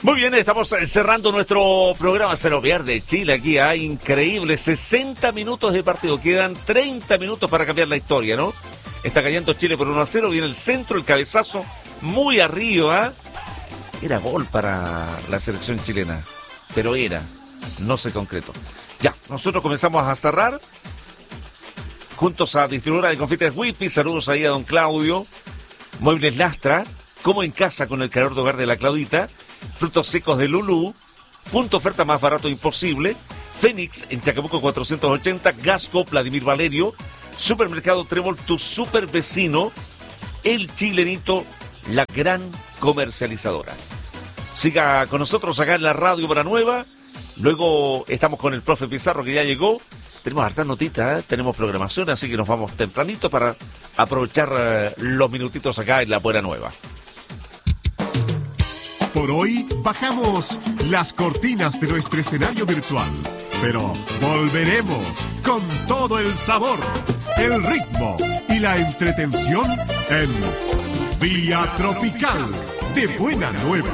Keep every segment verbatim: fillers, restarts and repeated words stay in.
Muy bien, estamos cerrando nuestro programa Cero Verde Chile. Aquí hay increíble sesenta minutos de partido. Quedan treinta minutos para cambiar la historia, ¿no? Está cayendo Chile por uno a cero. Viene el centro, el cabezazo muy arriba. Era gol para la selección chilena, pero era, no se concretó. Ya, nosotros comenzamos a cerrar. Juntos a distribuidora de confites Whippy. Saludos ahí a don Claudio. Muebles Lastra, como en casa con el calor de hogar de la Claudita. Frutos secos de Lulú. Punto oferta más barato imposible. Fénix en Chacabuco cuatrocientos ochenta. Gasco Vladimir Valerio. Supermercado Trébol, tu super vecino. El Chilenito, la gran comercializadora. Siga con nosotros acá en la Radio Branueva. Luego estamos con el profe Pizarro, que ya llegó. Tenemos hartas notitas, ¿eh? Tenemos programación, así que nos vamos tempranito para aprovechar eh, los minutitos acá en la Buena Nueva. Por hoy bajamos las cortinas de nuestro escenario virtual, pero volveremos con todo el sabor, el ritmo y la entretención en Vía Tropical de Buena Nueva.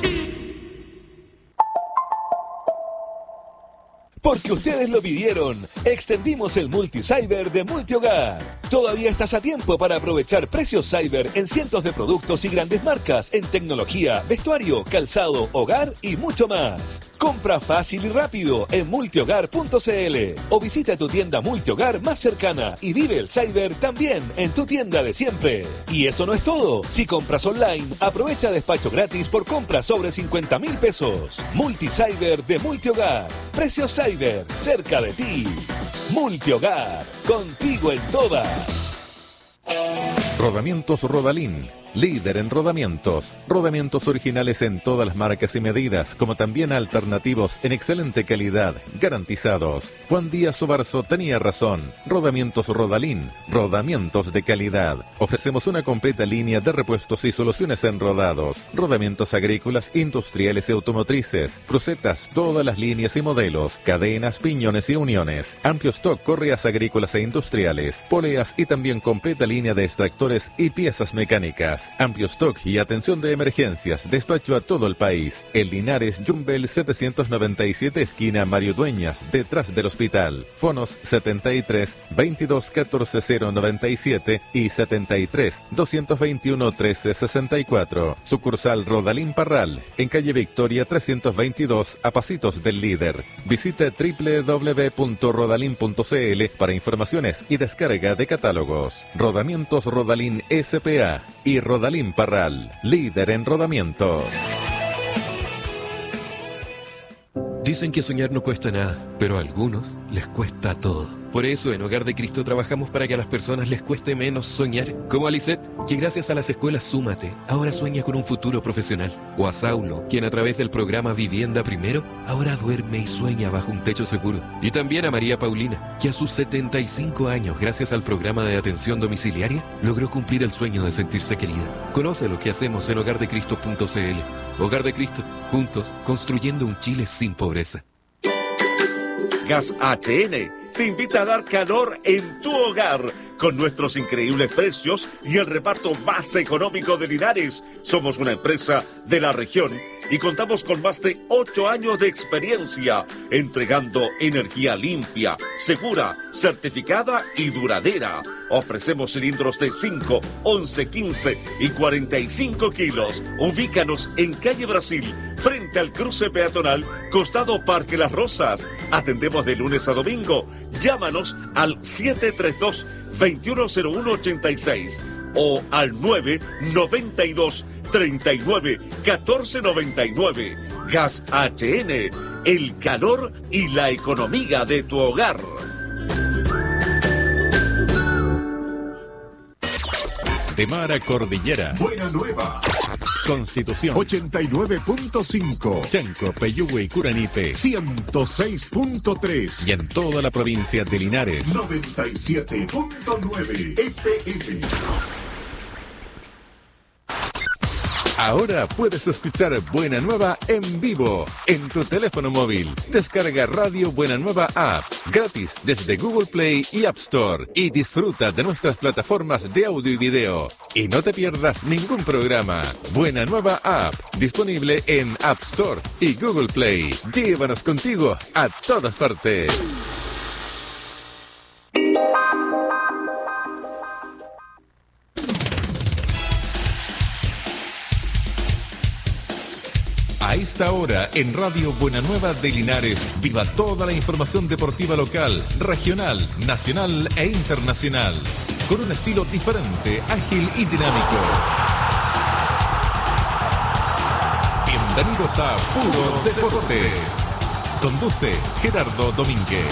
Porque ustedes lo pidieron, extendimos el Multicyber de Multihogar. Todavía estás a tiempo para aprovechar precios cyber en cientos de productos y grandes marcas en tecnología, vestuario, calzado, hogar y mucho más. Compra fácil y rápido en multihogar punto cl o visita tu tienda Multihogar más cercana y vive el cyber también en tu tienda de siempre. Y eso no es todo. Si compras online, aprovecha despacho gratis por compras sobre cincuenta mil pesos. Multicyber de Multihogar. Precios cyber cerca de ti. Multihogar, contigo en todas. Rodamientos Rodalín, líder en rodamientos. Rodamientos originales en todas las marcas y medidas, como también alternativos en excelente calidad, garantizados. Juan Díaz Obarzo tenía razón. Rodamientos Rodalín, rodamientos de calidad. Ofrecemos una completa línea de repuestos y soluciones en rodados, rodamientos agrícolas, industriales y automotrices, crucetas, todas las líneas y modelos, cadenas, piñones y uniones, amplio stock, correas agrícolas e industriales, poleas y también completa línea de extractores y piezas mecánicas. Amplio stock y atención de emergencias. Despacho a todo el país. En Linares, Jumbel setecientos noventa y siete, esquina Mario Dueñas, detrás del hospital. Fonos setenta y tres, veintidós, catorce, cero noventa y siete y setenta y tres, doscientos veintiuno, trece, sesenta y cuatro. Sucursal Rodalín Parral, en calle Victoria trescientos veintidós, a pasitos del líder. Visita doble u doble u doble u punto rodalín punto cl para informaciones y descarga de catálogos. Rodamientos Rodalín S P A y Rodalín Parral, líder en rodamientos. Dicen que soñar no cuesta nada, pero a algunos les cuesta todo. Por eso en Hogar de Cristo trabajamos para que a las personas les cueste menos soñar. Como a Lisette, que gracias a las escuelas Súmate, ahora sueña con un futuro profesional. O a Saulo, quien a través del programa Vivienda Primero, ahora duerme y sueña bajo un techo seguro. Y también a María Paulina, que a sus setenta y cinco años, gracias al programa de atención domiciliaria, logró cumplir el sueño de sentirse querida. Conoce lo que hacemos en hogar de cristo punto cl. Hogar de Cristo, juntos, construyendo un Chile sin pobreza. Gas H N te invita a dar calor en tu hogar con nuestros increíbles precios y el reparto más económico de Linares. Somos una empresa de la región y contamos con más de ocho años de experiencia entregando energía limpia, segura, certificada y duradera. Ofrecemos cilindros de cinco, once, quince y cuarenta y cinco kilos. Ubícanos en calle Brasil, frente al cruce peatonal, costado Parque Las Rosas. Atendemos de lunes a domingo. Llámanos al siete tres dos, dos uno cero uno, ocho seis o al nueve noventa y dos, treinta y nueve, catorce noventa y nueve. Gas H N, el calor y la economía de tu hogar. De mar a cordillera. Buena Nueva. Constitución. ochenta y nueve punto cinco. Chanco, Peyúgue y Curanipe. ciento seis punto tres. Y en toda la provincia de Linares. noventa y siete punto nueve F M. Ahora puedes escuchar Buena Nueva en vivo en tu teléfono móvil. Descarga Radio Buena Nueva App gratis desde Google Play y App Store y disfruta de nuestras plataformas de audio y video. Y no te pierdas ningún programa. Buena Nueva App, disponible en App Store y Google Play. Llévanos contigo a todas partes. A esta hora, en Radio Buena Nueva de Linares, viva toda la información deportiva local, regional, nacional e internacional, con un estilo diferente, ágil y dinámico. Bienvenidos a Puro Deportes. Conduce Gerardo Domínguez.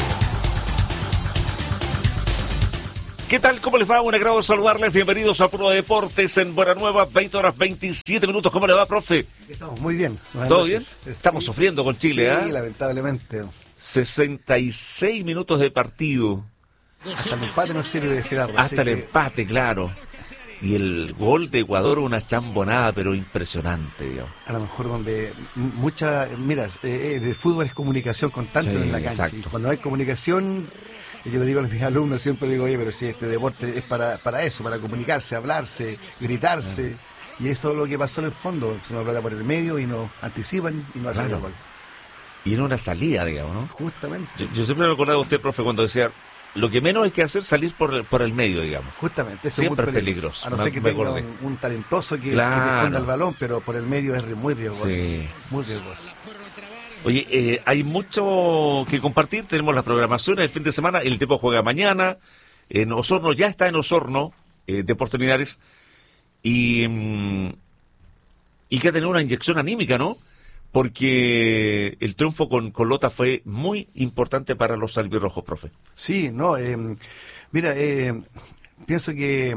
¿Qué tal? ¿Cómo les va? Un agrado saludarles. Bienvenidos a Puro Deportes en Buena Nueva, veinte horas veintisiete minutos. ¿Cómo le va, profe? Estamos muy bien. Buenas ¿Todo noches. bien? Estamos sí. sufriendo con Chile, ¿ah? Sí, ¿eh? lamentablemente. sesenta y seis minutos de partido. Hasta el empate nos sirve, Gerardo. Hasta el que... empate, claro. Y el gol de Ecuador, una chambonada, pero impresionante, digamos. A lo mejor donde mucha... Mira, eh, el fútbol es comunicación constante sí, en la cancha. Exacto. Y cuando no hay comunicación... Y yo le digo a mis alumnos, siempre digo, oye, pero si este deporte es para, para eso, para comunicarse, hablarse, gritarse. Uh-huh. Y eso es lo que pasó en el fondo. Se nos plata por el medio y nos anticipan y nos hacen el gol. Y en una salida, digamos, ¿no? Justamente. Yo, yo siempre me recordaba a usted, profe, cuando decía, lo que menos hay que hacer es salir por el, por el medio, digamos. Justamente, eso siempre es muy peligroso. peligroso. A no me, ser que tenga un, un talentoso que, claro. que te esconda el balón, pero por el medio es muy riesgoso. Sí. Muy riesgoso. Oye, eh, hay mucho que compartir. Tenemos la programación del fin de semana. El tiempo juega mañana. En Osorno, ya está en Osorno, eh, Deportes Linares. Y, mm, y que ha tenido una inyección anímica, ¿no? Porque el triunfo con, con Lota fue muy importante para los albirrojos, profe. Sí, no. Eh, mira, eh, pienso que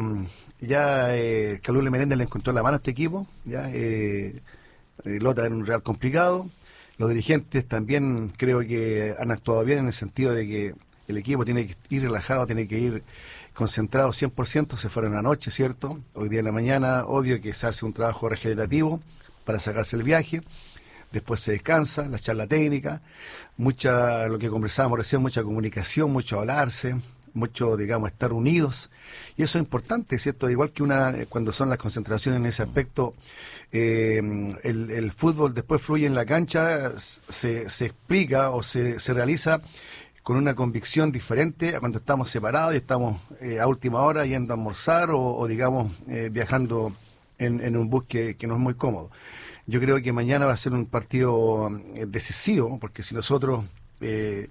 ya eh, Calule Menéndez le encontró la mano a este equipo. Ya eh, Lota era un Real complicado. Los dirigentes también creo que han actuado bien en el sentido de que el equipo tiene que ir relajado, tiene que ir concentrado cien por ciento. Se fueron anoche, ¿cierto? Hoy día en la mañana, obvio que se hace un trabajo regenerativo para sacarse el viaje. Después se descansa, la charla técnica, mucha, lo que conversábamos recién, mucha comunicación, mucho hablarse, mucho, digamos, estar unidos. Y eso es importante, ¿cierto? Igual que una cuando son las concentraciones en ese aspecto, eh, el, el fútbol después fluye en la cancha, se, se explica o se, se realiza con una convicción diferente a cuando estamos separados y estamos eh, a última hora yendo a almorzar o, o digamos, eh, viajando en, en un bus que, que no es muy cómodo. Yo creo que mañana va a ser un partido eh, decisivo, porque si nosotros... Eh,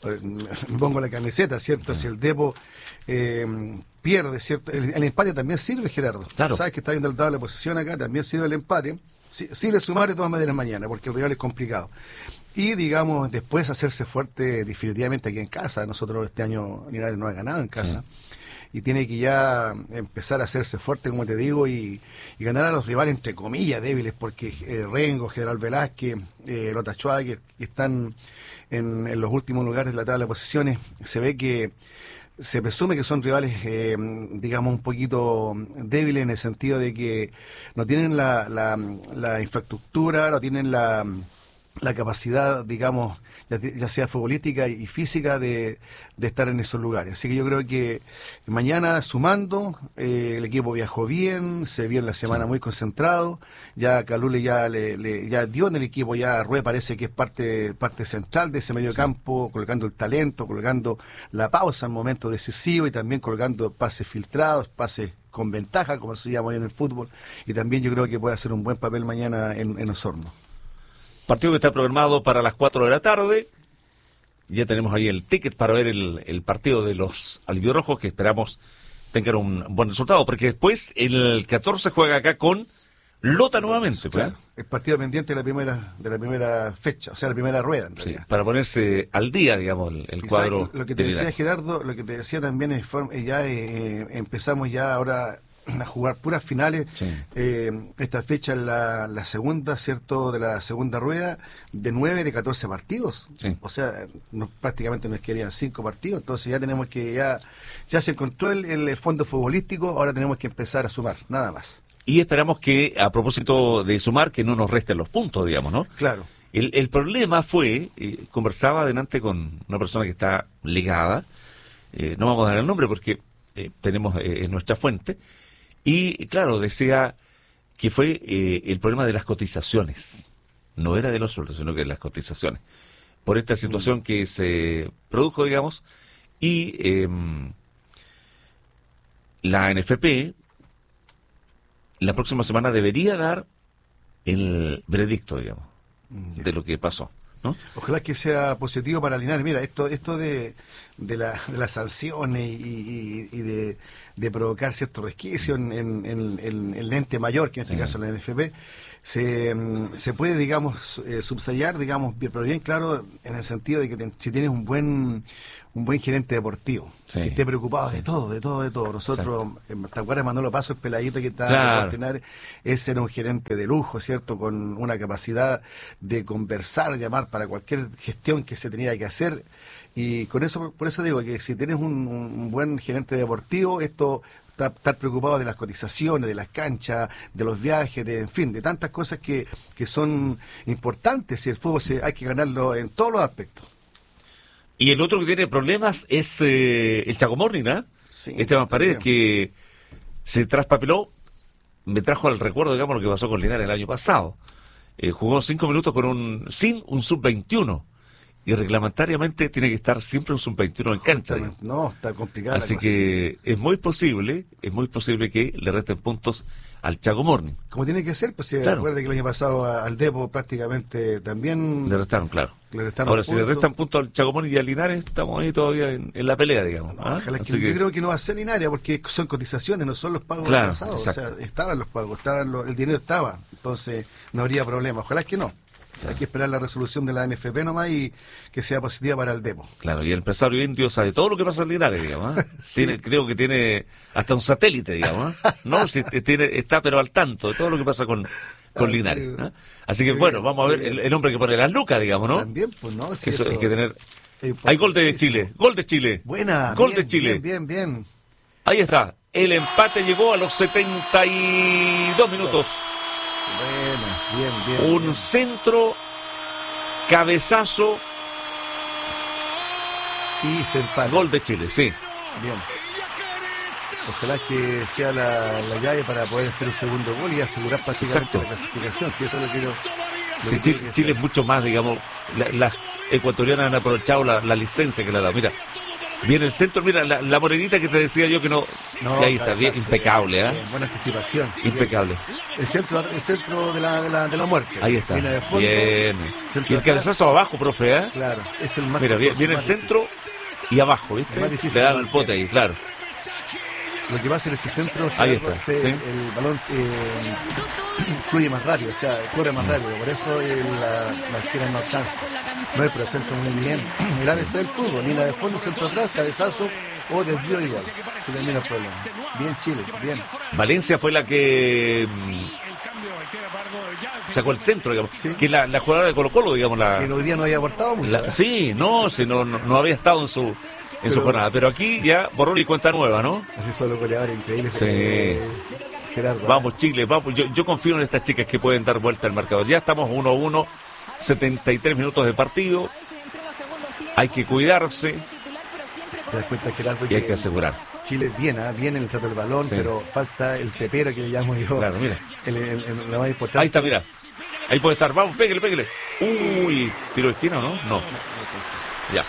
me pongo la camiseta, ¿cierto? Si el Depo eh, pierde, ¿cierto? El, el empate también sirve, Gerardo. Claro. Sabes que está viendo el tabla de posición acá, también sirve el empate. Sí, sirve sumar de todas maneras mañana, porque el rival es complicado. Y, digamos, después hacerse fuerte definitivamente aquí en casa. Nosotros este año Linares no ha ganado en casa. Sí. Y tiene que ya empezar a hacerse fuerte, como te digo, y, y ganar a los rivales, entre comillas, débiles, porque eh, Rengo, General Velázquez, eh, Lota Schwab, que, que están en, en los últimos lugares de la tabla de posiciones, se ve que se presume que son rivales, eh, digamos, un poquito débiles en el sentido de que no tienen la, la, la infraestructura, no tienen la... la capacidad, digamos, ya, ya sea futbolística y física de, de estar en esos lugares. Así que yo creo que mañana, sumando, eh, el equipo viajó bien, se vio en la semana sí. muy concentrado, ya Calule ya le, le ya dio en el equipo, ya Rue parece que es parte, parte central de ese medio sí. campo, colocando el talento, colocando la pausa en momentos decisivos y también colocando pases filtrados, pases con ventaja, como se llama hoy en el fútbol, y también yo creo que puede hacer un buen papel mañana en, en Osorno. Partido que está programado para las cuatro de la tarde. Ya tenemos ahí el ticket para ver el, el partido de los albirrojos, que esperamos tengan un buen resultado, porque después el catorce juega acá con Lota nuevamente. Claro, claro. El partido pendiente de la primera de la primera fecha, o sea, la primera rueda en realidad. Sí, para ponerse al día, digamos, el, el cuadro. Lo que te decía Gerardo, lo que te decía también es ya eh, empezamos ya ahora a jugar puras finales. Sí. Eh, esta fecha es la, la segunda, ¿cierto?, de la segunda rueda, de nueve de catorce partidos. Sí. O sea, no, prácticamente nos quedarían cinco partidos, entonces ya tenemos que, ya ya se encontró el, el fondo futbolístico, ahora tenemos que empezar a sumar, nada más. y esperamos que, a propósito de sumar, que no nos resten los puntos, digamos, ¿no? Claro. El, el problema fue, eh, conversaba adelante con una persona que está ligada, eh, no vamos a dar el nombre porque eh, tenemos eh, en nuestra fuente, y claro, decía que fue eh, el problema de las cotizaciones. No era de los sueldos, sino que de las cotizaciones. Por esta situación mm. que se produjo, digamos, y eh, la N F P la próxima semana debería dar el veredicto, digamos, mm. de lo que pasó, ¿no? Ojalá que sea positivo para Linares. Mira, esto esto de, de, la, de las sanciones y, y, y de, de provocar cierto resquicio en, en, en, en el ente mayor, que en este sí. caso la N F P, se, se puede, digamos, eh, subsayar, digamos, pero bien claro, en el sentido de que te, si tienes un buen un buen gerente deportivo, sí. que esté preocupado sí. de todo, de todo, de todo. Nosotros, eh, ¿te acuerdas de Manolo Paso, el peladito que estaba claro. en Portenar? Ese era un gerente de lujo, ¿cierto? Con una capacidad de conversar, llamar para cualquier gestión que se tenía que hacer. Y con eso, por eso digo que si tienes un, un buen gerente deportivo, esto... estar preocupado de las cotizaciones, de las canchas, de los viajes, de, en fin, de tantas cosas que, que son importantes y el fútbol se, hay que ganarlo en todos los aspectos. Y el otro que tiene problemas es eh, el Chaco Morning, ¿eh? Sí, Esteban Paredes, que se traspapeló, me trajo al recuerdo, digamos, lo que pasó con Linares el año pasado. Eh, jugó cinco minutos con un sin un sub veintiuno. Y reglamentariamente tiene que estar siempre un sub veintiuno en cancha. No, está complicado. Así que es muy posible, es muy posible que le resten puntos al Chaco Morning. Como tiene que ser, pues se claro. recuerde que el año pasado al Depo prácticamente también... Le restaron, claro. Le restaron Ahora, puntos. Si le restan puntos al Chaco Morning y a Linares, estamos ahí todavía en, en la pelea, digamos. No, ¿ah? ojalá que, que... Yo creo que no va a ser Linares, porque son cotizaciones, no son los pagos claro, pasados. exacto. O sea, estaban los pagos, estaban los, el dinero estaba, entonces no habría problema. Ojalá que no. Claro. Hay que esperar la resolución de la N F P nomás y que sea positiva para el Depo. Claro, y el empresario indio sabe todo lo que pasa en Linares, digamos. ¿eh? sí. tiene, creo que tiene hasta un satélite, digamos. ¿eh? No, si tiene, está pero al tanto de todo lo que pasa con, con ah, Linares. Sí. ¿eh? Así que, bueno, vamos a ver el, el hombre que pone las lucas, digamos, ¿no? También, pues, ¿no? Sí, que eso, eso hay que tener... Hay gol de Chile, gol de Chile. Buena, gol bien, de Chile. Bien, bien, bien. Ahí está. El empate llegó a los setenta y dos minutos. Buena, bien, bien. Un bien. centro... cabezazo y se empata. Gol de Chile, sí. Bien. Ojalá que sea la, la llave para poder hacer un segundo gol y asegurar prácticamente Exacto. la clasificación. Si eso lo quiero. Lo sí, que Chile, Chile es mucho más, digamos. La, las ecuatorianas han aprovechado la, la licencia que le ha dado. Mira, viene el centro, mira, la, la morenita que te decía yo que no. no y ahí está, bien, impecable, ¿eh? Buena anticipación. Impecable. El centro, el centro de la, de la, de la muerte. Ahí está. De fondo, bien. Y el cabezazo abajo, profe, ¿eh? Claro, es el más. Mira, viene, viene el centro difícil. Y abajo, ¿viste? Le dan el pote ahí, claro. Lo que va a hacer ese centro ahí está, es ¿sí? el balón eh, fluye más rápido, o sea, corre más rápido, por eso eh, la, la izquierda no alcanza. No, pero el centro muy bien. El A B C del fútbol, línea de fondo, centro atrás, cabezazo o desvío igual. Se termina el problema. Bien Chile, bien. Valencia fue la que sacó el centro, digamos, ¿sí? Que la, la jugadora de Colo Colo, digamos, la... Que hoy día no había aportado mucho. La, sí, no, sí, no, no, no había estado en su... En pero, su jornada, pero aquí ya borrón y cuenta nueva, ¿no? Así son los goleadores increíbles. Sí. Eh, Gerardo, vamos, Chile, vamos. Yo, yo confío en estas chicas que pueden dar vuelta al marcador. Ya estamos uno a uno, setenta y tres minutos de partido. Hay que cuidarse. Te das cuenta, Gerardo, y hay que asegurar. Chile viene, ¿eh? Viene en el trato del balón, sí. Pero falta el pepero que le llamo yo. Claro, mira. El, el, el, la más importante. Ahí está, mira. Ahí puede estar. Vamos, pégale, pégale. Uy, tiro de esquina, ¿no? No. Ya.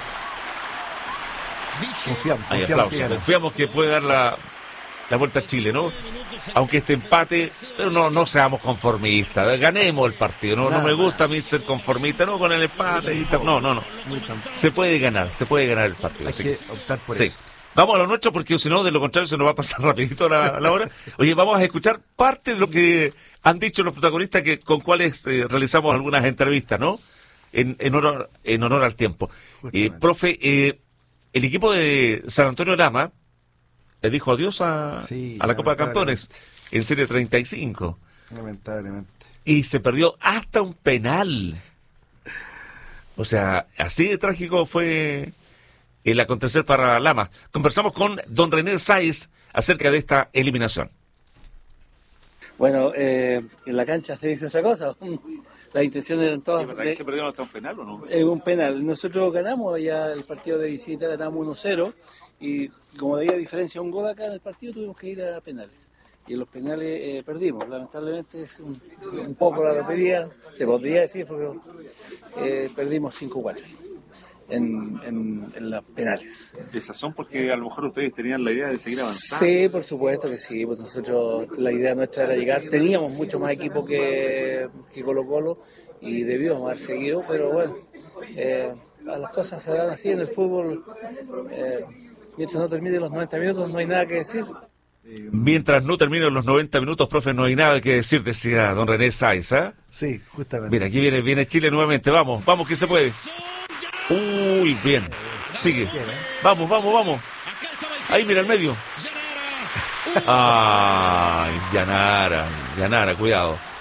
Confiamos, Ahí, confiamos, que confiamos que puede dar la, la vuelta a Chile, ¿no? Aunque este empate, pero no, no seamos conformistas, ganemos el partido, no, no me gusta a mí ser conformista, no con el empate, y tal, no, no, no. Se puede ganar, se puede ganar el partido. Hay que optar por sí. eso. Vamos a lo nuestro porque si no, de lo contrario, se nos va a pasar rapidito la, la hora. Oye, vamos a escuchar parte de lo que han dicho los protagonistas que con cuales eh, realizamos algunas entrevistas, ¿no? En, en, honor, en honor al tiempo. Eh, profe, eh, el equipo de San Antonio Lama le dijo adiós a, sí, a la Copa de Campeones en serie treinta y cinco. Lamentablemente. Y se perdió hasta un penal. O sea, así de trágico fue el acontecer para Lama. Conversamos con don René Sáez acerca de esta eliminación. Bueno, eh, en la cancha se dice otra cosa. Las intenciones eran todas... ¿Es verdad que se perdieron hasta un penal o no? Es un penal. Nosotros ganamos ya el partido de visita, ganamos uno cero, y como había diferencia un gol acá en el partido, tuvimos que ir a penales. Y en los penales eh, perdimos. Lamentablemente es un, un poco la lotería, se podría decir, porque eh, perdimos cinco cuatro en, en, en las penales. Esas son porque a lo mejor ustedes tenían la idea de seguir avanzando. Sí, por supuesto que sí. Pues nosotros, la idea nuestra era llegar. Teníamos mucho más equipo que, que Colo Colo y debíamos haber seguido, pero bueno, eh, las cosas se dan así en el fútbol. Eh, mientras no terminen los noventa minutos no hay nada que decir. Mientras no terminen los noventa minutos, profe, no hay nada que decir, decía don René Sáiz, ¿eh? Sí, justamente. Mira, aquí viene, viene Chile nuevamente, vamos, vamos que se puede. Uy, bien, sigue. Vamos, vamos, vamos. Ahí, mira, el medio. Ay, Yanara, Yanara, cuidado.